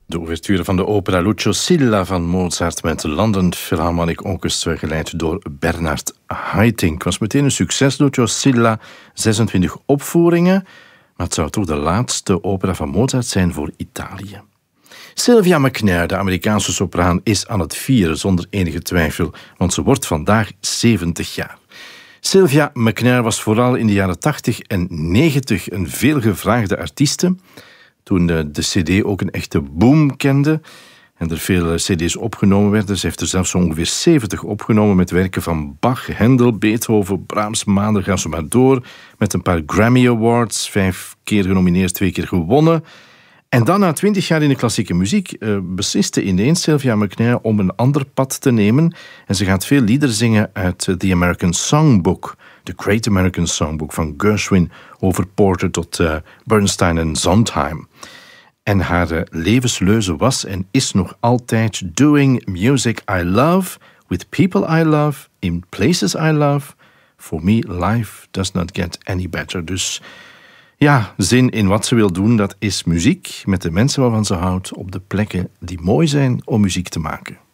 De ouverture van de opera Lucio Silla van Mozart met de London Philharmonic Orchestra, geleid door Bernard Haitink. Was meteen een succes, Lucio Silla, 26 opvoeringen, maar het zou toch de laatste opera van Mozart zijn voor Italië. Sylvia McNair, de Amerikaanse sopraan, is aan het vieren zonder enige twijfel, want ze wordt vandaag 70 jaar. Sylvia McNair was vooral in de jaren 80 en 90 een veelgevraagde artieste, toen de cd ook een echte boom kende en er veel cd's opgenomen werden. Ze heeft er zelfs zo ongeveer 70 opgenomen met werken van Bach, Händel, Beethoven, Brahms, Mahler, ga zo maar door, met een paar Grammy Awards, 5 keer genomineerd, 2 keer gewonnen. En dan na 20 jaar in de klassieke muziek besliste ineens Sylvia McNair om een ander pad te nemen en ze gaat veel liederen zingen uit The American Songbook, The Great American Songbook, van Gershwin over Porter tot Bernstein en Sondheim. En haar levensleuze was en is nog altijd doing music I love, with people I love, in places I love. For me, life does not get any better. Dus ja, zin in wat ze wil doen, dat is muziek met de mensen waarvan ze houdt op de plekken die mooi zijn om muziek te maken.